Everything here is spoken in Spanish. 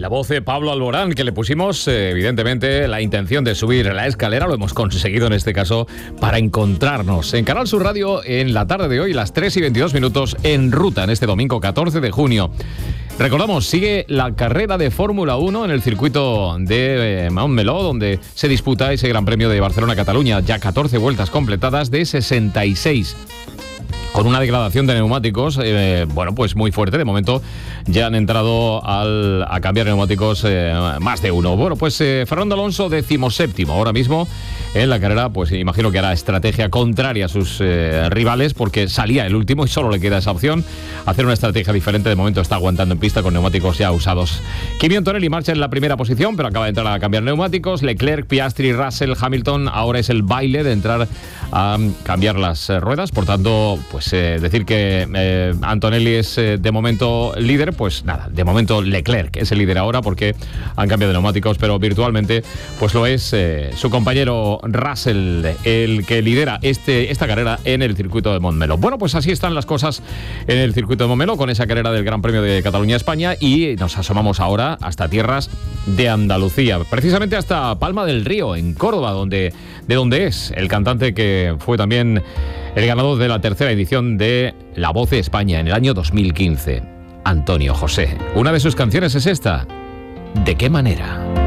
voz de Pablo Alborán, que le pusimos, evidentemente, la intención de subir la escalera. Lo hemos conseguido en este caso para encontrarnos en Canal Sur Radio en la tarde de hoy, las 3:22 en ruta, en este domingo 14 de junio. Recordamos, sigue la carrera de Fórmula 1 en el circuito de Montmeló, donde se disputa ese Gran Premio de Barcelona-Cataluña. Ya 14 vueltas completadas de 66. Con una degradación de neumáticos, pues muy fuerte. De momento ya han entrado a cambiar neumáticos más de uno. Bueno, pues Fernando Alonso, 17º ahora mismo en la carrera. Pues imagino que hará estrategia contraria a sus rivales, porque salía el último y solo le queda esa opción, hacer una estrategia diferente. De momento está aguantando en pista con neumáticos ya usados. Kimi Antonelli marcha en la primera posición, pero acaba de entrar a cambiar neumáticos. Leclerc, Piastri, Russell, Hamilton. Ahora es el baile de entrar a cambiar las ruedas. Por tanto, decir que Antonelli es de momento líder, pues nada, de momento Leclerc es el líder ahora porque han cambiado de neumáticos, pero virtualmente pues lo es su compañero Russell, el que lidera esta carrera en el circuito de Montmeló. Bueno, pues así están las cosas en el circuito de Montmeló con esa carrera del Gran Premio de Cataluña-España, y nos asomamos ahora hasta tierras de Andalucía, precisamente hasta Palma del Río, en Córdoba, de donde es el cantante que fue también el ganador de la tercera edición de La Voz de España en el año 2015, Antonio José. Una de sus canciones es esta, ¿De qué manera?